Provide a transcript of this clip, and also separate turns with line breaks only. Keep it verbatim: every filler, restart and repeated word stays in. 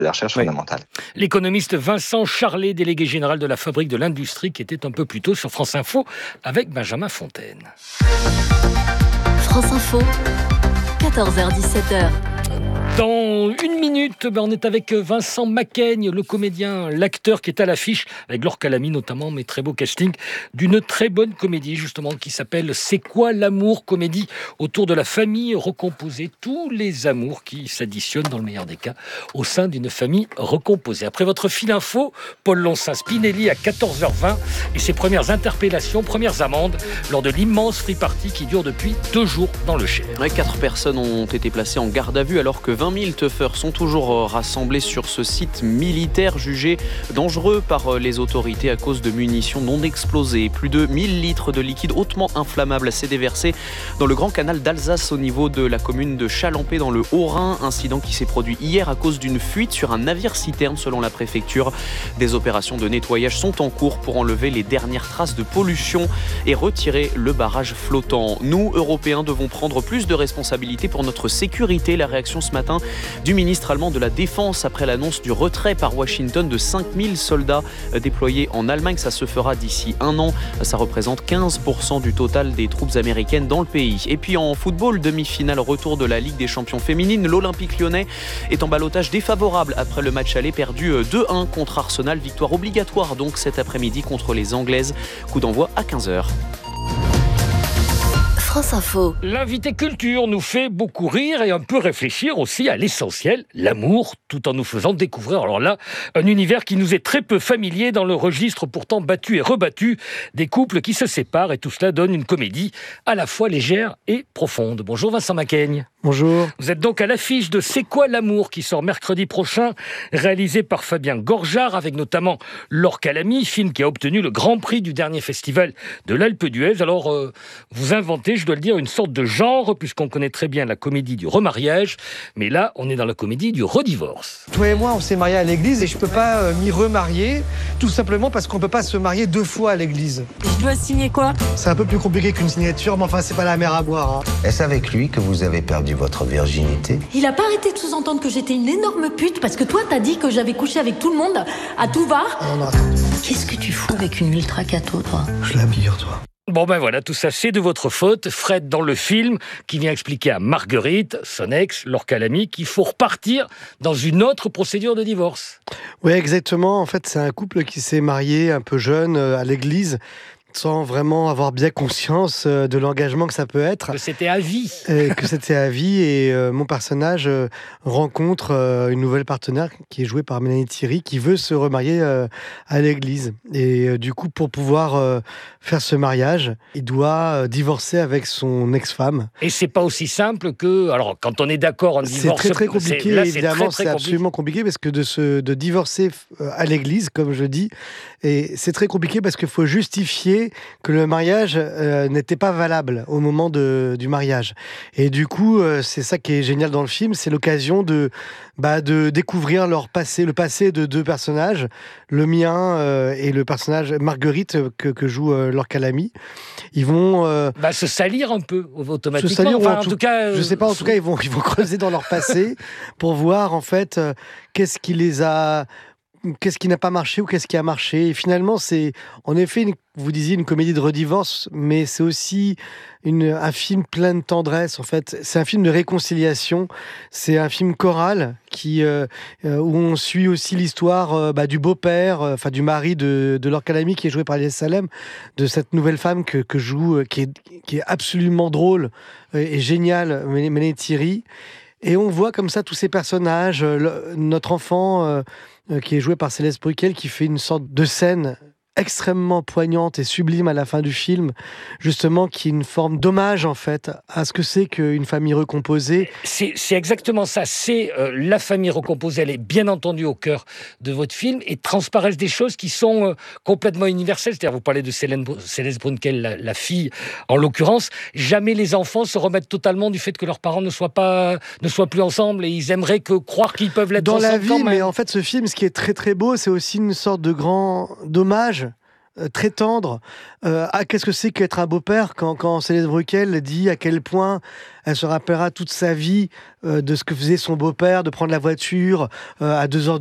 de la recherche
Oui.
fondamentale.
L'économiste Vincent Charlet, délégué général de la Fabrique de l'Industrie, qui était un peu plus tôt sur France Info avec Benjamin Fontaine.
France Info, quatorze heures dix-sept heures.
Dans une minute, ben on est avec Vincent Macaigne, le comédien, l'acteur qui est à l'affiche, avec Laure Calamy notamment, mais très beau casting, d'une très bonne comédie justement qui s'appelle « C'est quoi l'amour ?» Comédie autour de la famille recomposée, tous les amours qui s'additionnent dans le meilleur des cas au sein d'une famille recomposée. Après votre fil info, Paul Lonsin Spinelli à quatorze heures vingt et ses premières interpellations, premières amendes lors de l'immense free party qui dure depuis deux jours dans le Cher.
Ouais, quatre personnes ont été placées en garde à vue alors que vingt mille teufeurs sont toujours rassemblés sur ce site militaire jugé dangereux par les autorités à cause de munitions non explosées. Plus de mille litres de liquide hautement inflammable s'est déversé dans le grand canal d'Alsace au niveau de la commune de Chalampé dans le Haut-Rhin. Incident qui s'est produit hier à cause d'une fuite sur un navire-citerne selon la préfecture. Des opérations de nettoyage sont en cours pour enlever les dernières traces de pollution et retirer le barrage flottant. Nous, Européens, devons prendre plus de responsabilités pour notre sécurité. La réaction ce matin du ministre allemand de la Défense après l'annonce du retrait par Washington de cinq mille soldats déployés en Allemagne. Ça se fera d'ici un an. Ça représente quinze pour cent du total des troupes américaines dans le pays. Et puis en football, demi-finale retour de la Ligue des champions féminines. L'Olympique lyonnais est en ballottage défavorable après le match aller perdu deux un contre Arsenal. Victoire obligatoire donc cet après-midi contre les Anglaises. Coup d'envoi à quinze heures.
France Info.
L'invité culture nous fait beaucoup rire et un peu réfléchir aussi à l'essentiel, l'amour, tout en nous faisant découvrir, alors là, un univers qui nous est très peu familier dans le registre pourtant battu et rebattu des couples qui se séparent et tout cela donne une comédie à la fois légère et profonde. Bonjour Vincent Macaigne.
Bonjour.
Vous êtes donc à l'affiche de C'est quoi l'amour qui sort mercredi prochain, réalisé par Fabien Gorjard avec notamment Laure Calamy, film qui a obtenu le grand prix du dernier festival de l'Alpe d'Huez. Alors, euh, vous inventez, je dois le dire, une sorte de genre, puisqu'on connaît très bien la comédie du remariage, mais là, on est dans la comédie du redivorce.
Toi et moi, on s'est mariés à l'église et je peux pas euh, m'y remarier, tout simplement parce qu'on peut pas se marier deux fois à l'église.
Je dois signer quoi?
C'est un peu plus compliqué qu'une signature, mais enfin, c'est pas la mer à boire. Hein.
Est-ce avec lui que vous avez perdu votre virginité?
Il a pas arrêté de sous-entendre que j'étais une énorme pute parce que toi t'as dit que j'avais couché avec tout le monde à tout va.
Non, non, attends.
Qu'est-ce que tu fous avec une ultra cato, toi?
Je la bire, toi.
Bon ben voilà, tout ça c'est de votre faute. Fred dans le film qui vient expliquer à Marguerite, son ex, Laure Calamy, qu'il faut repartir dans une autre procédure de divorce.
Oui, exactement. En fait, c'est un couple qui s'est marié un peu jeune euh, à l'église, sans vraiment avoir bien conscience euh, de l'engagement que ça peut être.
Que c'était à vie.
Et que c'était à vie. Et euh, mon personnage euh, rencontre euh, une nouvelle partenaire qui est jouée par Mélanie Thierry, qui veut se remarier euh, à l'église. Et euh, du coup, pour pouvoir euh, faire ce mariage, il doit euh, divorcer avec son ex-femme.
Et c'est pas aussi simple que... Alors, quand on est d'accord, on
C'est
divorce...
très très compliqué,
c'est- là, c'est
évidemment,
très, très
c'est
compliqué.
absolument compliqué parce que de, se, de divorcer euh, à l'église, comme je dis, et c'est très compliqué parce qu'il faut justifier que le mariage euh, n'était pas valable au moment de, du mariage. Et du coup, euh, c'est ça qui est génial dans le film, c'est l'occasion de, bah, de découvrir leur passé, le passé de deux personnages, le mien euh, et le personnage Marguerite que, que joue euh, Laure Calamy. Ils vont... euh,
Bah, se salir un peu, automatiquement.
se salir, ou
Enfin,
en
en
tout-
tout cas... euh,
je sais pas, en tout cas, ils vont, ils vont creuser dans leur passé pour voir, en fait, euh, qu'est-ce qui les a... Qu'est-ce qui n'a pas marché ou qu'est-ce qui a marché. Et finalement, c'est en effet, une, vous disiez, une comédie de redivorce, mais c'est aussi une, un film plein de tendresse, en fait. C'est un film de réconciliation. C'est un film choral qui, euh, euh, où on suit aussi l'histoire euh, bah, du beau-père, euh, enfin du mari de, de Laure Calamy, qui est joué par Elias Salem, de cette nouvelle femme que, que joue, euh, qui, est, qui est absolument drôle euh, et géniale, Mélanie Thierry. Et on voit comme ça tous ces personnages, euh, le, notre enfant euh, euh, qui est joué par Céleste Bruquel, qui fait une sorte de scène extrêmement poignante et sublime à la fin du film, justement, qui est une forme d'hommage, en fait, à ce que c'est qu'une famille recomposée.
C'est, c'est exactement ça. C'est euh, la famille recomposée. Elle est bien entendu au cœur de votre film et transparaissent des choses qui sont euh, complètement universelles. C'est-à-dire, vous parlez de Célène, Céleste Brunkel, la, la fille, en l'occurrence. Jamais les enfants se remettent totalement du fait que leurs parents ne soient pas, ne soient plus ensemble et ils aimeraient que croire qu'ils peuvent l'être
Dans
ensemble
la vie,
quand même.
mais en fait, ce film, ce qui est très très beau, c'est aussi une sorte de grand dommage euh, très tendre. Euh, ah, qu'est-ce que c'est qu'être un beau-père quand, quand Céleste Bruquel dit à quel point elle se rappellera toute sa vie euh, de ce que faisait son beau-père, de prendre la voiture euh, à deux heures